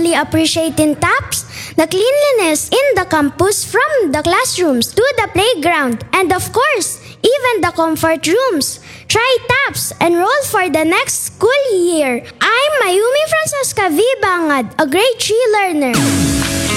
really appreciating TAPS, the cleanliness in the campus from the classrooms to the playground, and of course, even the comfort rooms. Try TAPS, enroll for the next school year. I'm Mayumi Francesca V. Bangad, a grade 3 learner.